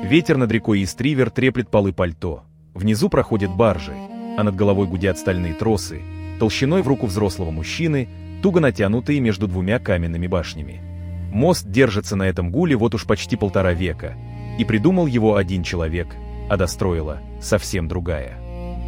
Ветер над рекой Истривер треплет полы пальто. Внизу проходят баржи, а над головой гудят стальные тросы, толщиной в руку взрослого мужчины, туго натянутые между двумя каменными башнями. Мост держится на этом гуле вот уж почти 1,5 века, и придумал его один человек, а достроила совсем другая.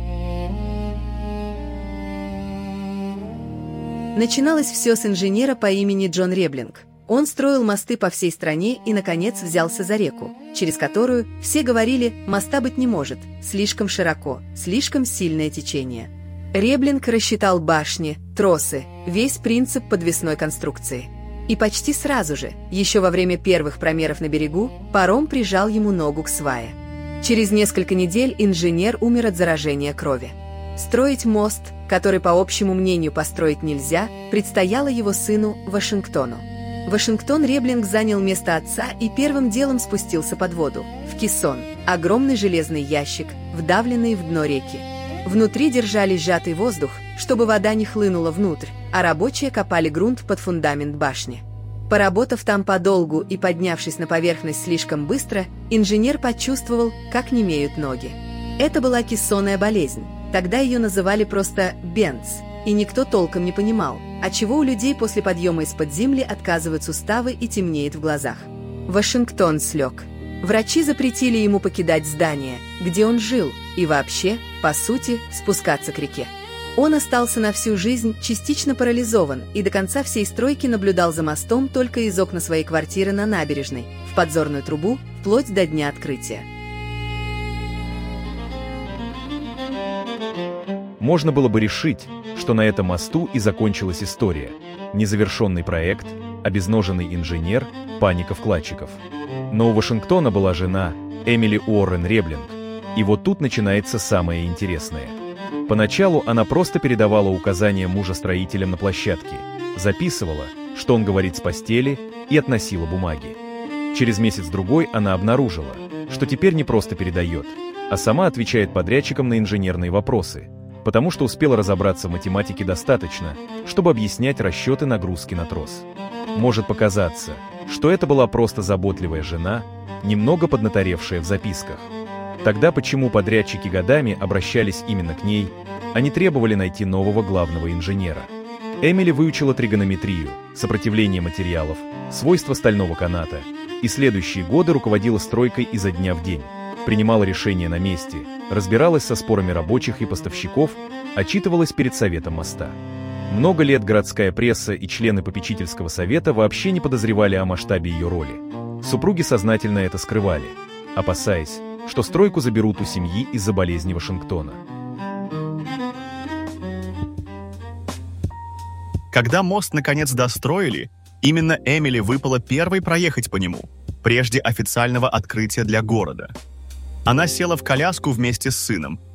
Начиналось все с инженера по имени Джон Реблинг. Он строил мосты по всей стране и, наконец, взялся за реку, через которую все говорили, моста быть не может, слишком широко, слишком сильное течение. Реблинг рассчитал башни, тросы, весь принцип подвесной конструкции. И почти сразу же, еще во время первых промеров на берегу, паром прижал ему ногу к свае. Через несколько недель инженер умер от заражения крови. Строить мост, который, по общему мнению, построить нельзя, предстояло его сыну Вашингтону. Вашингтон Реблинг занял место отца и первым делом спустился под воду, в кессон, огромный железный ящик, вдавленный в дно реки. Внутри держали сжатый воздух, чтобы вода не хлынула внутрь, а рабочие копали грунт под фундамент башни. Поработав там подолгу и поднявшись на поверхность слишком быстро, инженер почувствовал, как немеют ноги. Это была кессонная болезнь, тогда ее называли просто «бенц», и никто толком не понимал, отчего у людей после подъема из-под земли отказывают суставы и темнеет в глазах. Вашингтон слег. Врачи запретили ему покидать здание, где он жил, и вообще, по сути, спускаться к реке. Он остался на всю жизнь частично парализован и до конца всей стройки наблюдал за мостом только из окна своей квартиры на набережной, в подзорную трубу, вплоть до дня открытия. Можно было бы решить, что на этом мосту и закончилась история. Незавершенный проект, обезноженный инженер, паника вкладчиков. Но у Вашингтона была жена, Эмили Уоррен Реблинг. И вот тут начинается самое интересное. Поначалу она просто передавала указания мужа строителям на площадке, записывала, что он говорит с постели, и относила бумаги. Через месяц-другой она обнаружила, что теперь не просто передает, а сама отвечает подрядчикам на инженерные вопросы, потому что успела разобраться в математике достаточно, чтобы объяснять расчеты нагрузки на трос. Может показаться, что это была просто заботливая жена, немного поднаторевшая в записках. Тогда почему подрядчики годами обращались именно к ней, а не требовали найти нового главного инженера? Эмили выучила тригонометрию, сопротивление материалов, свойства стального каната, и следующие годы руководила стройкой изо дня в день. Принимала решения на месте, разбиралась со спорами рабочих и поставщиков, отчитывалась перед советом моста. Много лет городская пресса и члены попечительского совета вообще не подозревали о масштабе ее роли. Супруги сознательно это скрывали, опасаясь, что стройку заберут у семьи из-за болезни Вашингтона. Когда мост наконец достроили, именно Эмили выпало первой проехать по нему, прежде официального открытия для города. Она села в коляску вместе с сыном,